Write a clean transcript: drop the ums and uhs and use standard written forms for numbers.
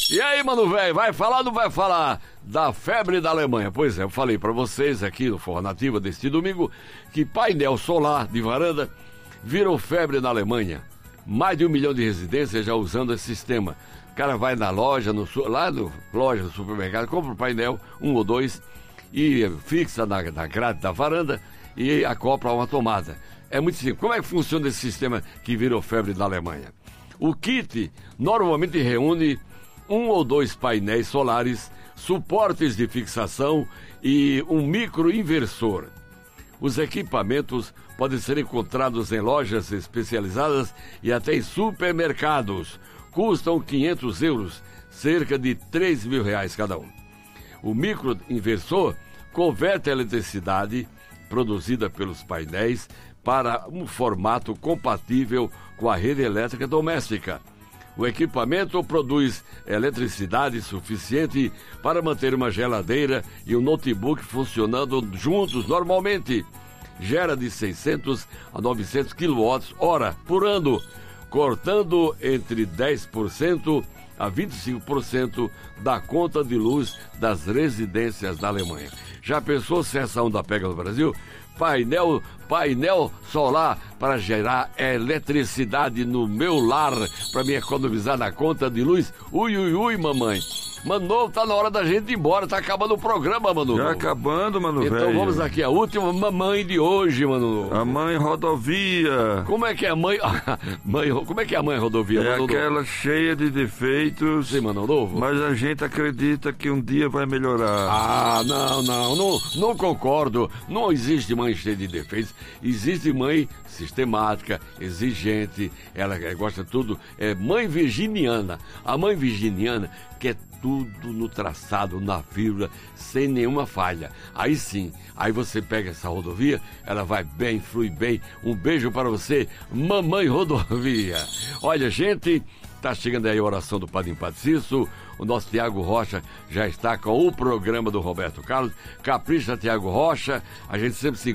E aí, mano, velho, vai falar ou não vai falar da febre da Alemanha? Pois é, eu falei pra vocês aqui no Forró Nativa deste domingo que painel solar de varanda virou febre na Alemanha. Mais de 1 milhão de residências já usando esse sistema. O cara vai na loja, lá no loja do supermercado, compra um painel, um ou dois, e fixa na grade da varanda e acopla uma tomada. É muito simples. Como é que funciona esse sistema que virou febre na Alemanha? O kit normalmente reúne 1 ou 2 painéis solares, suportes de fixação e um microinversor. Os equipamentos podem ser encontrados em lojas especializadas e até em supermercados. Custam 500 euros, cerca de 3 mil reais cada um. O microinversor converte a eletricidade produzida pelos painéis para um formato compatível com a rede elétrica doméstica. O equipamento produz eletricidade suficiente para manter uma geladeira e um notebook funcionando juntos normalmente. Gera de 600 a 900 kWh por ano, cortando entre 10% a 25% da conta de luz das residências da Alemanha. Já pensou se essa onda pega no Brasil? Painel solar para gerar eletricidade no meu lar, para me economizar na conta de luz. Ui, mamãe. Mano, tá na hora da gente ir embora, tá acabando o programa, Mano. Já acabando, Mano, velho. Então vamos aqui, a última mamãe de hoje, Mano. A mãe rodovia. Como é que é a mãe... Como é que é a mãe rodovia, É Mano? aquela cheia de defeitos. Sim, Mano Novo. Mas a gente acredita que um dia vai melhorar. Não concordo. Não existe mãe cheia de defeitos. Existe mãe sistemática, exigente, ela gosta de tudo. É mãe virginiana. A mãe virginiana quer tudo no traçado, na vírgula, sem nenhuma falha. Aí sim, aí você pega essa rodovia, ela vai bem, flui bem. Um beijo para você, mamãe rodovia. Olha, gente, tá chegando aí a oração do Padre Cício. O nosso Tiago Rocha já está com o programa do Roberto Carlos. Capricha, Tiago Rocha. A gente sempre se